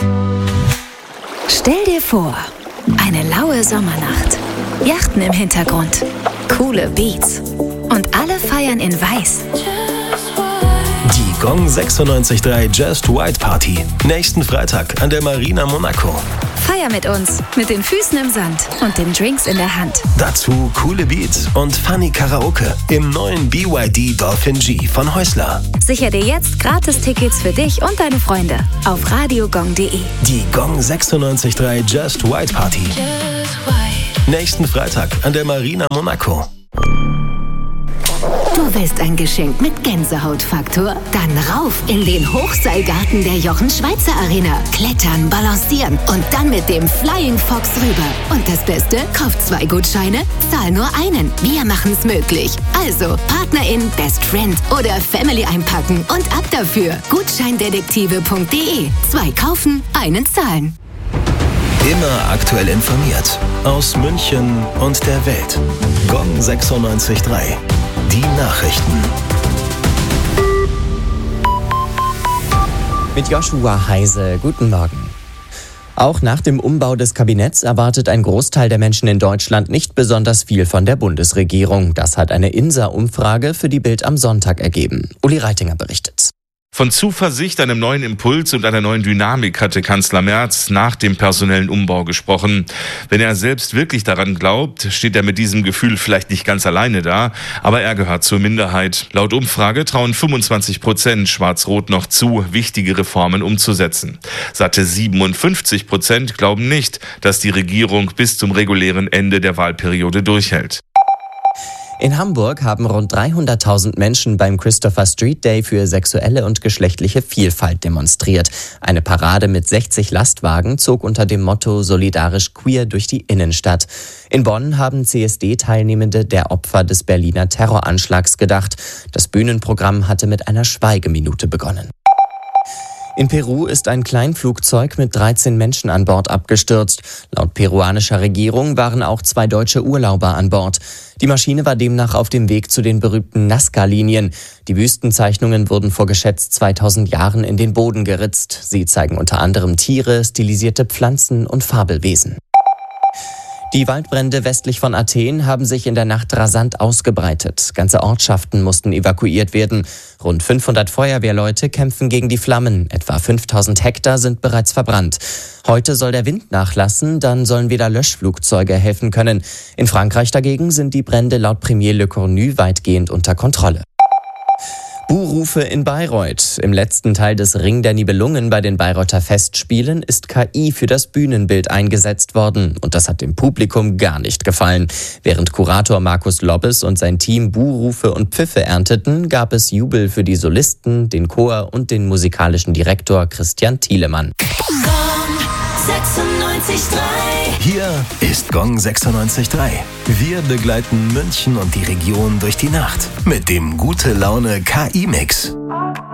Stell dir vor, eine laue Sommernacht, Yachten im Hintergrund, coole Beats und alle feiern in Weiß. Die Gong 96.3 Just White Party. Nächsten Freitag an der Marina Monaco. Feier mit uns, mit den Füßen im Sand und den Drinks in der Hand. Dazu coole Beats und funny Karaoke im neuen BYD Dolphin G von Häusler. Sicher dir jetzt Gratis-Tickets für dich und deine Freunde auf radiogong.de. Die Gong 96.3 Just White Party. Nächsten Freitag an der Marina Monaco. Du willst ein Geschenk mit Gänsehautfaktor? Dann rauf in den Hochseilgarten der Jochen-Schweizer Arena. Klettern, balancieren und dann mit dem Flying Fox rüber. Und das Beste? Kauf 2 Gutscheine, zahl nur einen. Wir machen's möglich. Also Partnerin, Best Friend oder Family einpacken und ab dafür. Gutscheindetektive.de. 2 kaufen, einen zahlen. Immer aktuell informiert. Aus München und der Welt. Gong 96.3. Die Nachrichten. Mit Joshua Heise, guten Morgen. Auch nach dem Umbau des Kabinetts erwartet ein Großteil der Menschen in Deutschland nicht besonders viel von der Bundesregierung. Das hat eine INSA-Umfrage für die Bild am Sonntag ergeben. Uli Reitinger berichtet. Von Zuversicht, einem neuen Impuls und einer neuen Dynamik hatte Kanzler Merz nach dem personellen Umbau gesprochen. Wenn er selbst wirklich daran glaubt, steht er mit diesem Gefühl vielleicht nicht ganz alleine da, aber er gehört zur Minderheit. Laut Umfrage trauen 25% Schwarz-Rot noch zu, wichtige Reformen umzusetzen. Satte 57% glauben nicht, dass die Regierung bis zum regulären Ende der Wahlperiode durchhält. In Hamburg haben rund 300.000 Menschen beim Christopher Street Day für sexuelle und geschlechtliche Vielfalt demonstriert. Eine Parade mit 60 Lastwagen zog unter dem Motto Solidarisch Queer durch die Innenstadt. In Bonn haben CSD-Teilnehmende der Opfer des Berliner Terroranschlags gedacht. Das Bühnenprogramm hatte mit einer Schweigeminute begonnen. In Peru ist ein Kleinflugzeug mit 13 Menschen an Bord abgestürzt. Laut peruanischer Regierung waren auch 2 deutsche Urlauber an Bord. Die Maschine war demnach auf dem Weg zu den berühmten Nazca-Linien. Die Wüstenzeichnungen wurden vor geschätzt 2000 Jahren in den Boden geritzt. Sie zeigen unter anderem Tiere, stilisierte Pflanzen und Fabelwesen. Die Waldbrände westlich von Athen haben sich in der Nacht rasant ausgebreitet. Ganze Ortschaften mussten evakuiert werden. Rund 500 Feuerwehrleute kämpfen gegen die Flammen. Etwa 5000 Hektar sind bereits verbrannt. Heute soll der Wind nachlassen, dann sollen wieder Löschflugzeuge helfen können. In Frankreich dagegen sind die Brände laut Premier Le Cornu weitgehend unter Kontrolle. Buhrufe in Bayreuth. Im letzten Teil des Ring der Nibelungen bei den Bayreuther Festspielen ist KI für das Bühnenbild eingesetzt worden. Und das hat dem Publikum gar nicht gefallen. Während Kurator Markus Lobbes und sein Team Buhrufe und Pfiffe ernteten, gab es Jubel für die Solisten, den Chor und den musikalischen Direktor Christian Thielemann. Gong 96.3. Hier ist Gong 96.3. Wir begleiten München und die Region durch die Nacht mit dem Gute Laune KI-Mix.